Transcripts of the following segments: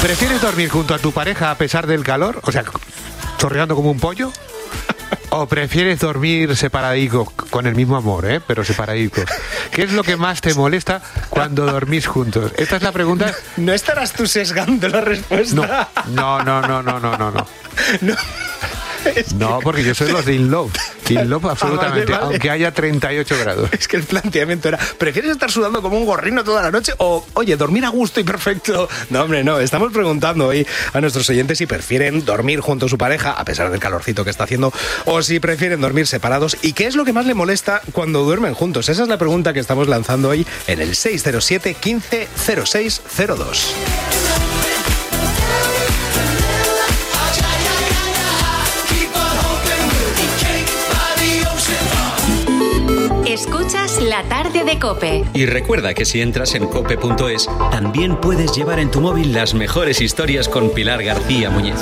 ¿Prefieres dormir junto a tu pareja a pesar del calor? O sea, chorreando como un pollo. ¿O prefieres dormir separadicos, con el mismo amor, pero separadicos? ¿Qué es lo que más te molesta cuando dormís juntos? Esta es la pregunta. ¿No estarás tú sesgando la respuesta? No. No. No, porque yo soy los de In Love. In Love absolutamente, vale. Aunque haya 38 grados. Es que el planteamiento era, ¿prefieres estar sudando como un gorrino toda la noche o, oye, dormir a gusto y perfecto? No, hombre, no. Estamos preguntando hoy a nuestros oyentes si prefieren dormir junto a su pareja, a pesar del calorcito que está haciendo, o si prefieren dormir separados. ¿Y qué es lo que más le molesta cuando duermen juntos? Esa es la pregunta que estamos lanzando hoy en el 607 15 06 02. Escuchas La Tarde de COPE. Y recuerda que si entras en cope.es, también puedes llevar en tu móvil las mejores historias con Pilar García Muñiz.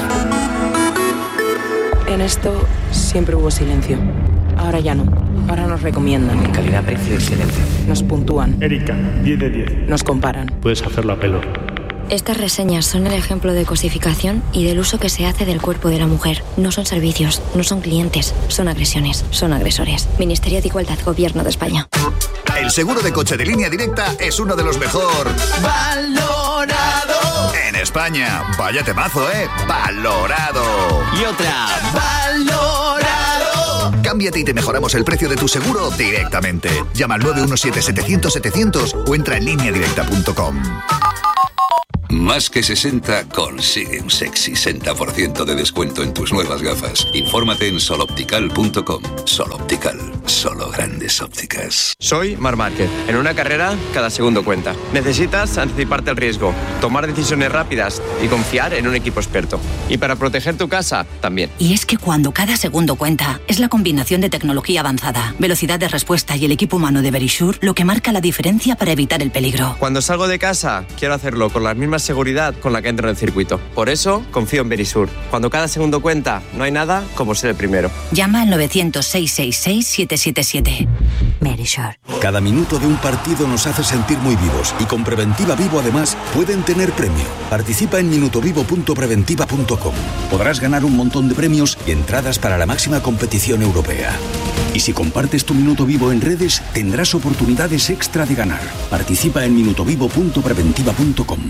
En esto siempre hubo silencio. Ahora ya no. Ahora nos recomiendan. Calidad, precio y silencio. Nos puntúan. Erika, 10 de 10. Nos comparan. Puedes hacerlo a pelo. Estas reseñas son el ejemplo de cosificación y del uso que se hace del cuerpo de la mujer. No son servicios, no son clientes, son agresiones, son agresores. Ministerio de Igualdad, Gobierno de España. El seguro de coche de Línea Directa es uno de los mejor valorado en España. Vaya temazo, valorado. Y otra, valorado. Cámbiate y te mejoramos el precio de tu seguro directamente. Llama al 917-700-700 o entra en lineadirecta.com. Más que 60 consigue un sexy 60% de descuento en tus nuevas gafas. Infórmate en soloptical.com. Soloptical, solo grandes ópticas. Soy Marc Márquez. En una carrera, cada segundo cuenta. Necesitas anticiparte al riesgo, tomar decisiones rápidas y confiar en un equipo experto. Y para proteger tu casa, también. Y es que cuando cada segundo cuenta, es la combinación de tecnología avanzada, velocidad de respuesta y el equipo humano de Verisure lo que marca la diferencia para evitar el peligro. Cuando salgo de casa, quiero hacerlo con las mismas seguridad con la que entro en el circuito. Por eso, confío en Verisure. Cuando cada segundo cuenta, no hay nada como ser el primero. Llama al 900-666-777. Verisure. Cada minuto de un partido nos hace sentir muy vivos y con Preventiva Vivo además pueden tener premio. Participa en minutovivo.preventiva.com. Podrás ganar un montón de premios y entradas para la máxima competición europea. Y si compartes tu Minuto Vivo en redes, tendrás oportunidades extra de ganar. Participa en minutovivo.preventiva.com.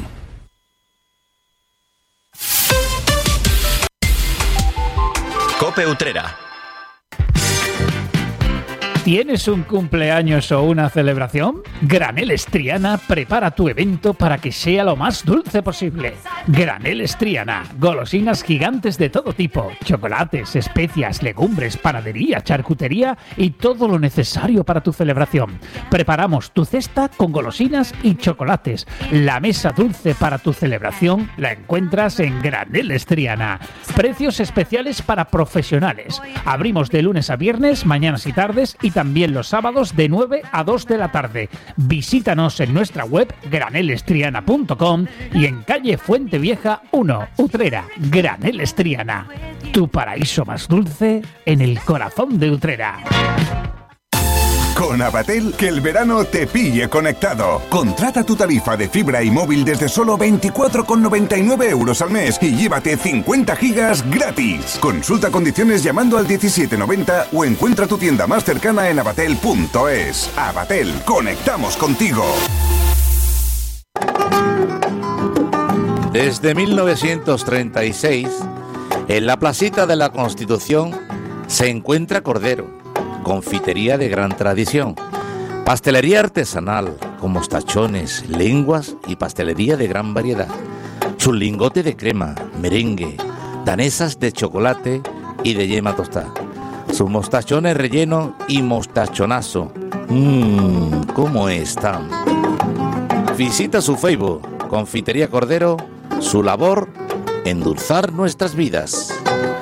COPE Utrera. ¿Tienes un cumpleaños o una celebración? Graneles Triana prepara tu evento para que sea lo más dulce posible. Graneles Triana, golosinas gigantes de todo tipo, chocolates, especias, legumbres, panadería, charcutería y todo lo necesario para tu celebración. Preparamos tu cesta con golosinas y chocolates. La mesa dulce para tu celebración la encuentras en Graneles Triana. Precios especiales para profesionales. Abrimos de lunes a viernes, mañanas y tardes y también los sábados de 9 a 2 de la tarde. Visítanos en nuestra web granelestriana.com y en calle Fuente Vieja 1, Utrera. Graneles Triana, tu paraíso más dulce en el corazón de Utrera. Con Avatel, que el verano te pille conectado. Contrata tu tarifa de fibra y móvil desde solo 24,99 euros al mes y llévate 50 gigas gratis. Consulta condiciones llamando al 1790 o encuentra tu tienda más cercana en avatel.es. Avatel, conectamos contigo. Desde 1936, en la placita de la Constitución se encuentra Cordero, confitería de gran tradición, pastelería artesanal con mostachones, lenguas y pastelería de gran variedad, su lingote de crema, merengue, danesas de chocolate y de yema tostada, sus mostachones relleno y mostachonazo. ¿Cómo están? Visita su Facebook, Confitería Cordero, su labor, endulzar nuestras vidas.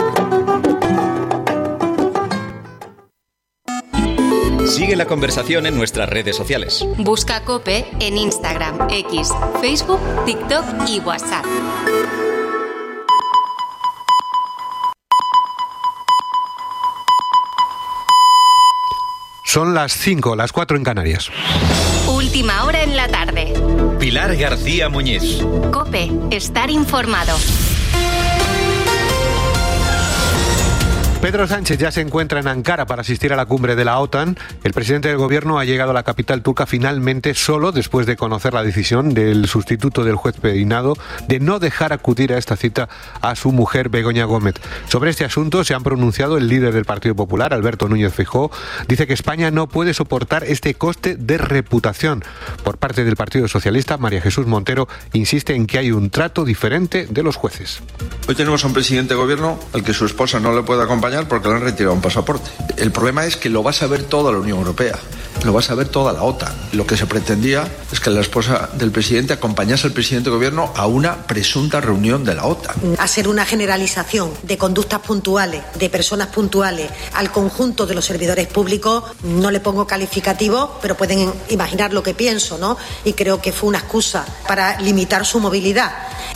Sigue la conversación en nuestras redes sociales. Busca COPE en Instagram, X, Facebook, TikTok y WhatsApp. Son las 5, las 4 en Canarias. Última hora en la tarde. Pilar García Muñiz. COPE. Estar informado. Pedro Sánchez ya se encuentra en Ankara para asistir a la cumbre de la OTAN. El presidente del gobierno ha llegado a la capital turca finalmente solo después de conocer la decisión del sustituto del juez Peinado de no dejar acudir a esta cita a su mujer Begoña Gómez. Sobre este asunto se han pronunciado el líder del Partido Popular, Alberto Núñez Feijóo. Dice que España no puede soportar este coste de reputación. Por parte del Partido Socialista, María Jesús Montero insiste en que hay un trato diferente de los jueces. Hoy tenemos a un presidente de gobierno al que su esposa no le puede acompañar porque le han retirado un pasaporte. El problema es que lo va a saber toda la Unión Europea, lo va a saber toda la OTAN. Lo que se pretendía es que la esposa del presidente acompañase al presidente de gobierno a una presunta reunión de la OTAN. Hacer una generalización de conductas puntuales, de personas puntuales, al conjunto de los servidores públicos, no le pongo calificativo, pero pueden imaginar lo que pienso, ¿no? Y creo que fue una excusa para limitar su movilidad.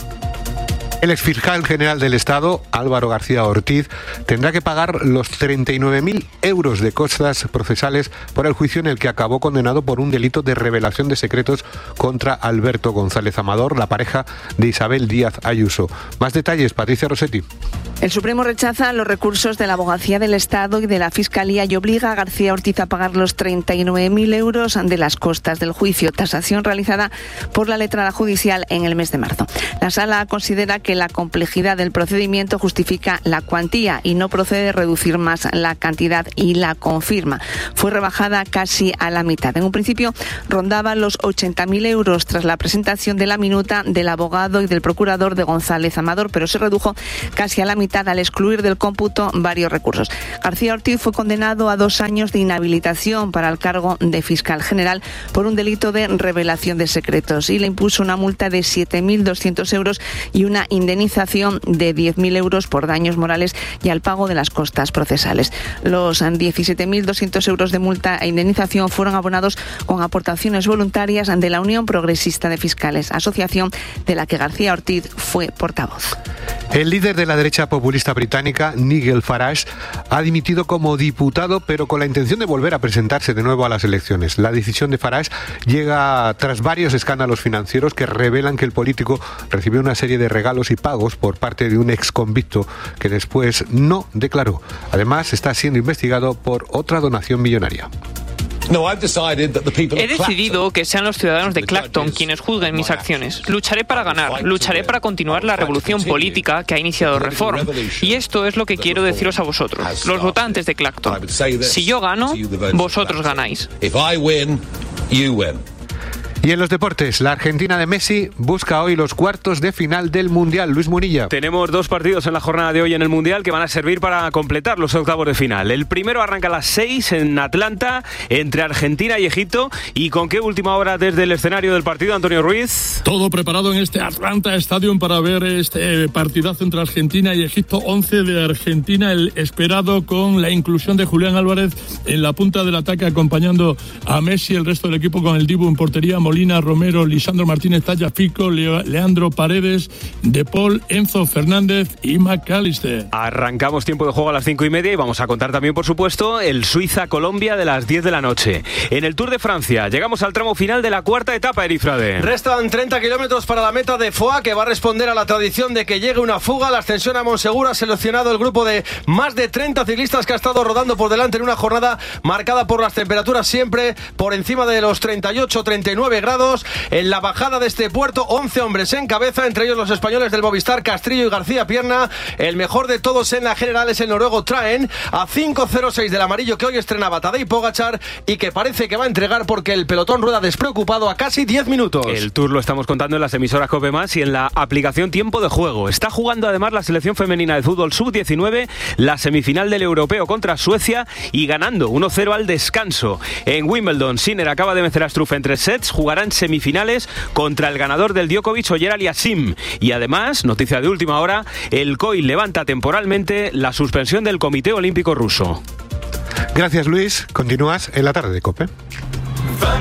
El exfiscal general del Estado, Álvaro García Ortiz, tendrá que pagar los 39.000 euros de costas procesales por el juicio en el que acabó condenado por un delito de revelación de secretos contra Alberto González Amador, la pareja de Isabel Díaz Ayuso. Más detalles, Patricia Rossetti. El Supremo rechaza los recursos de la Abogacía del Estado y de la Fiscalía y obliga a García Ortiz a pagar los 39.000 euros de las costas del juicio, tasación realizada por la letrada judicial en el mes de marzo. La Sala considera que la complejidad del procedimiento justifica la cuantía y no procede reducir más la cantidad y la confirma. Fue rebajada casi a la mitad. En un principio rondaba los 80.000 euros tras la presentación de la minuta del abogado y del procurador de González Amador, pero se redujo casi a la mitad al excluir del cómputo varios recursos. García Ortiz fue condenado a 2 años de inhabilitación para el cargo de fiscal general por un delito de revelación de secretos y le impuso una multa de 7.200 euros y una indemnización de 10.000 euros por daños morales y al pago de las costas procesales. Los 17.200 euros de multa e indemnización fueron abonados con aportaciones voluntarias de la Unión Progresista de Fiscales, asociación de la que García Ortiz fue portavoz. El líder de la derecha populista británica, Nigel Farage, ha dimitido como diputado, pero con la intención de volver a presentarse de nuevo a las elecciones. La decisión de Farage llega tras varios escándalos financieros que revelan que el político recibió una serie de regalos y pagos por parte de un exconvicto que después no declaró. Además, está siendo investigado por otra donación millonaria. He decidido que sean los ciudadanos de Clacton quienes juzguen mis acciones. Lucharé para ganar, lucharé para continuar la revolución política que ha iniciado Reform. Y esto es lo que quiero deciros a vosotros, los votantes de Clacton. Si yo gano, vosotros ganáis. Y en los deportes, la Argentina de Messi busca hoy los cuartos de final del Mundial. Luis Munilla. Tenemos 2 partidos en la jornada de hoy en el Mundial que van a servir para completar los octavos de final. El primero arranca a las 6 en Atlanta, entre Argentina y Egipto. ¿Y con qué última hora desde el escenario del partido, Antonio Ruiz? Todo preparado en este Atlanta Stadium para ver este partidazo entre Argentina y Egipto. 11 de Argentina, el esperado con la inclusión de Julián Álvarez en la punta del ataque acompañando a Messi, el resto del equipo con el Dibu en portería, Molina, Romero, Lisandro Martínez, Tagliafico, Leandro Paredes, De Paul, Enzo Fernández y McAllister. Arrancamos tiempo de juego a las 5:30 y vamos a contar también, por supuesto, el Suiza-Colombia de las 10 de la noche. En el Tour de Francia llegamos al tramo final de la cuarta etapa, Erifrade. Restan 30 kilómetros para la meta de Foix, que va a responder a la tradición de que llegue una fuga. La ascensión a Monsegur ha seleccionado el grupo de más de 30 ciclistas que ha estado rodando por delante en una jornada marcada por las temperaturas siempre por encima de los 38-39 grados. En la bajada de este puerto, 11 hombres en cabeza, entre ellos los españoles del Movistar, Castrillo y García Pierna. El mejor de todos en la general es el noruego Traen, a 5:06 del amarillo que hoy estrenaba Tadej Pogačar y que parece que va a entregar porque el pelotón rueda despreocupado a casi 10 minutos. El Tour lo estamos contando en las emisoras COPE+ y en la aplicación Tiempo de Juego. Está jugando además la selección femenina de fútbol sub-19 la semifinal del Europeo contra Suecia y ganando 1-0 al descanso. En Wimbledon, Sinner acaba de vencer a Struff en 3 sets, jugarán semifinales contra el ganador del Djokovic, Oyer Aliassime. Y además, noticia de última hora, el COI levanta temporalmente la suspensión del Comité Olímpico Ruso. Gracias, Luis. Continúas en la tarde de COPE.